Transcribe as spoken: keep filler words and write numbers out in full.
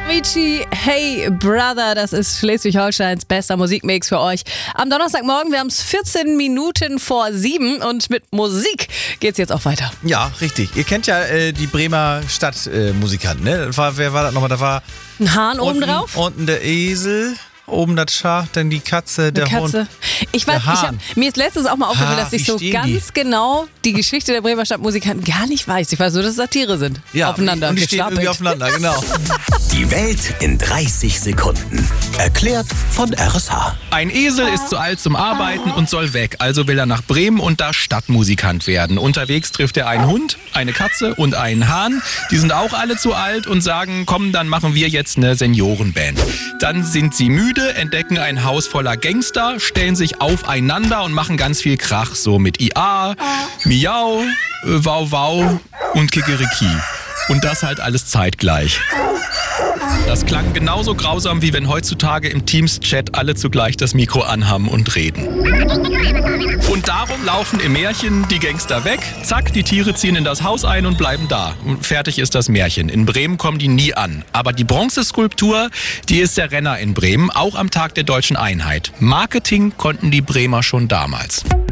Avicii, Hey Brother, das ist Schleswig-Holsteins bester Musikmix für euch. Am Donnerstagmorgen, wir haben es vierzehn Minuten vor sieben und mit Musik geht's jetzt auch weiter. Ja, richtig. Ihr kennt ja äh, die Bremer Stadtmusikanten, äh, ne? Das war, wer war das nochmal? Da war ein Hahn oben unten, drauf. Unten der Esel. Oben das Schaf, dann die Katze, der Eine Katze. Hund. Ich weiß, ich hab, mir ist letztens auch mal aufgefallen, Ha, dass ich wie so stehen ganz die? genau die Geschichte der Bremer Stadtmusikanten gar nicht weiß. Ich weiß nur, dass es Satire sind. Ja, Aufeinander und die stehen gestapelt. irgendwie aufeinander, genau. Die Welt in dreißig Sekunden. Erklärt von R S H. Ein Esel ist zu alt zum Arbeiten und soll weg. Also will er nach Bremen und da Stadtmusikant werden. Unterwegs trifft er einen Hund, eine Katze und einen Hahn. Die sind auch alle zu alt und sagen, komm, dann machen wir jetzt eine Seniorenband. Dann sind sie müde, entdecken ein Haus voller Gangster, stellen sich aufeinander und machen ganz viel Krach. So mit I A, Miau, äh, Wow Wow und Kikeriki. Und das halt alles zeitgleich. Das klang genauso grausam, wie wenn heutzutage im Teams-Chat alle zugleich das Mikro anhaben und reden. Und darum laufen im Märchen die Gangster weg. Zack, die Tiere ziehen in das Haus ein und bleiben da. Und fertig ist das Märchen. In Bremen kommen die nie an. Aber die Bronzeskulptur, die ist der Renner in Bremen, auch am Tag der Deutschen Einheit. Marketing konnten die Bremer schon damals.